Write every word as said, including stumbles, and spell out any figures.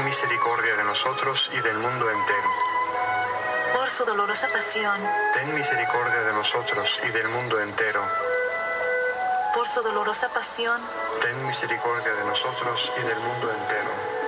misericordia de nosotros y del mundo entero. Por su dolorosa pasión, Ten misericordia de nosotros y del mundo entero. por su dolorosa pasión, Ten misericordia de nosotros y del mundo entero.